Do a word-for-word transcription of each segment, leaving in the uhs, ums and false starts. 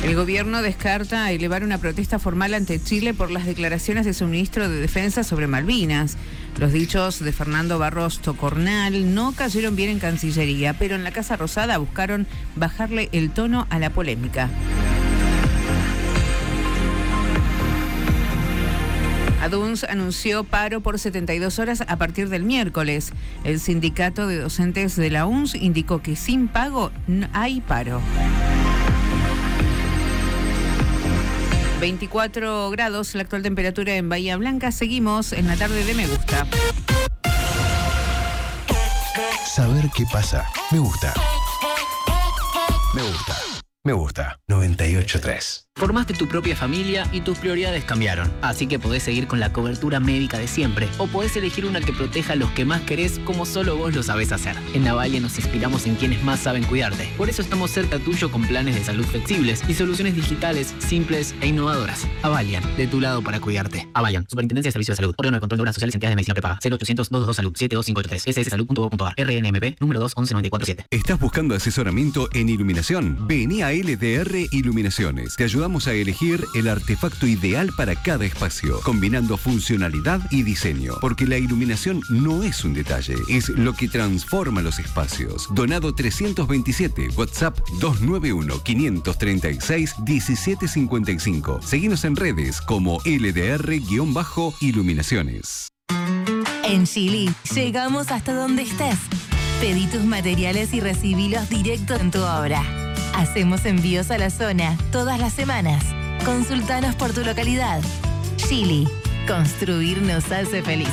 El gobierno descarta elevar una protesta formal ante Chile por las declaraciones de su ministro de Defensa sobre Malvinas. Los dichos de Fernando Barros Tocornal no cayeron bien en Cancillería, pero en la Casa Rosada buscaron bajarle el tono a la polémica. ADUNS anunció paro por setenta y dos horas a partir del miércoles. El sindicato de docentes de la U N S indicó que sin pago no hay paro. veinticuatro grados la actual temperatura en Bahía Blanca. Seguimos en la tarde de Me Gusta. Saber qué pasa. Me gusta. Me gusta. Me gusta. noventa y ocho punto tres. Formaste tu propia familia y tus prioridades cambiaron. Así que podés seguir con la cobertura médica de siempre. O podés elegir una que proteja a los que más querés como solo vos lo sabés hacer. En Avalian nos inspiramos en quienes más saben cuidarte. Por eso estamos cerca tuyo con planes de salud flexibles y soluciones digitales, simples e innovadoras. Avalian, de tu lado para cuidarte. Avalian, Superintendencia de Servicios de Salud. Órgano de Control de Obras Sociales y Entidades de Medicina Prepaga. cero ochocientos, doscientos dos Salud. siete dos cinco ocho tres. ese ese salud punto gov punto a r. R N M P, número dos once noventa y cuatro siete. ¿Estás buscando asesoramiento en iluminación? Vení a L D R Iluminaciones. Te ayudamos a elegir el artefacto ideal para cada espacio, combinando funcionalidad y diseño, porque la iluminación no es un detalle, es lo que transforma los espacios. Donado trescientos veintisiete, WhatsApp dos nueve uno, quinientos treinta y seis, diecisiete cincuenta y cinco. Seguinos en redes como L D R-Iluminaciones. En Chili, llegamos hasta donde estés. Pedí tus materiales y recibilos directo en tu obra. Hacemos envíos a la zona todas las semanas. Consultanos por tu localidad. Chili, construir nos hace felices.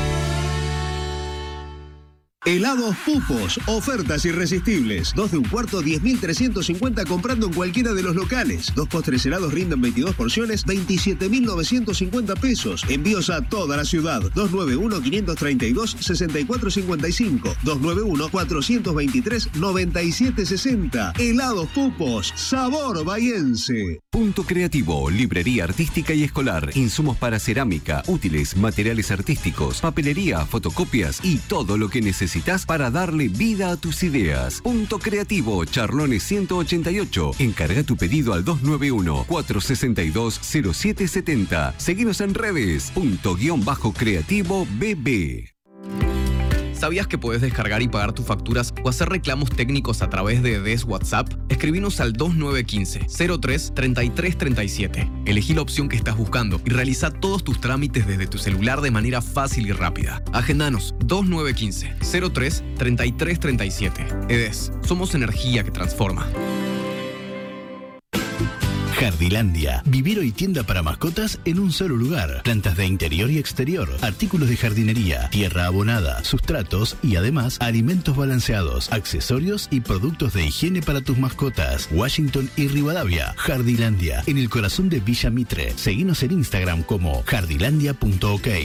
Helados Pupos, ofertas irresistibles. Dos de un cuarto, diez mil trescientos cincuenta comprando en cualquiera de los locales. Dos postres helados rinden veintidós porciones, veintisiete mil novecientos cincuenta pesos. Envíos a toda la ciudad. dos nueve uno, quinientos treinta y dos, sesenta y cuatro cincuenta y cinco. dos nueve uno, cuatrocientos veintitrés, noventa y siete sesenta. Helados Pupos, sabor bahiense. Punto Creativo, librería artística y escolar, insumos para cerámica, útiles, materiales artísticos, papelería, fotocopias y todo lo que necesitas para darle vida a tus ideas. Punto Creativo, Charlones ciento ochenta y ocho. Encarga tu pedido al dos nueve uno, cuatrocientos sesenta y dos, cero siete setenta. Seguinos en redes. Punto guión bajo creativo B B. ¿Sabías que podés descargar y pagar tus facturas o hacer reclamos técnicos a través de D E S WhatsApp? Escribinos al dos nueve uno cinco, cero tres, treinta y tres treinta y siete. Elegí la opción que estás buscando y realiza todos tus trámites desde tu celular de manera fácil y rápida. Agendanos dos nueve uno cinco, cero tres, treinta y tres treinta y siete. E D E S, somos energía que transforma. Jardilandia, vivero y tienda para mascotas en un solo lugar. Plantas de interior y exterior, artículos de jardinería, tierra abonada, sustratos y además alimentos balanceados, accesorios y productos de higiene para tus mascotas. Washington y Rivadavia. Jardilandia, en el corazón de Villa Mitre. Seguinos en Instagram como jardilandia punto ok.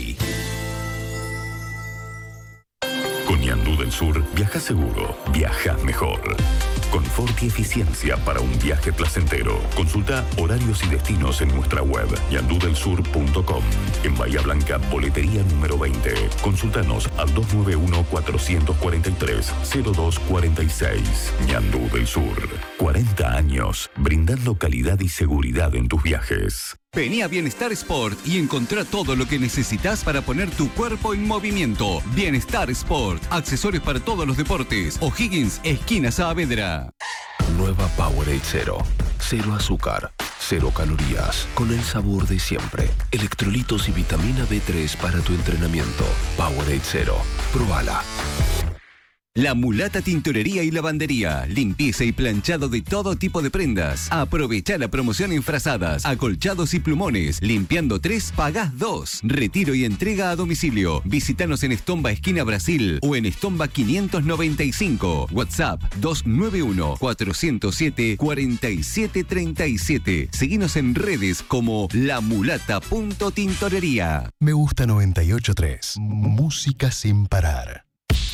Con Ñandú del Sur, viaja seguro, viaja mejor. Confort y eficiencia para un viaje placentero. Consulta horarios y destinos en nuestra web ñandú del sur punto com. En Bahía Blanca, boletería número veinte. Consultanos al dos nueve uno, cuatrocientos cuarenta y tres, cero dos cuarenta y seis. Ñandú del Sur. cuarenta años brindando calidad y seguridad en tus viajes. Vení a Bienestar Sport y encontrá todo lo que necesitas para poner tu cuerpo en movimiento. Bienestar Sport, accesorios para todos los deportes. O'Higgins, esquina Saavedra. Nueva Powerade Cero. Cero azúcar, cero calorías, con el sabor de siempre. Electrolitos y vitamina B tres para tu entrenamiento. Powerade Cero. Probala. La Mulata Tintorería y Lavandería. Limpieza y planchado de todo tipo de prendas. Aprovecha la promoción en frazadas, acolchados y plumones. Limpiando tres, pagás dos. Retiro y entrega a domicilio. Visítanos en Estomba, esquina Brasil o en Estomba quinientos noventa y cinco. WhatsApp dos nueve uno, cuatrocientos siete, cuarenta y siete treinta y siete. Seguinos en redes como lamulata punto tintorería. Me gusta noventa y ocho punto tres. Música sin parar.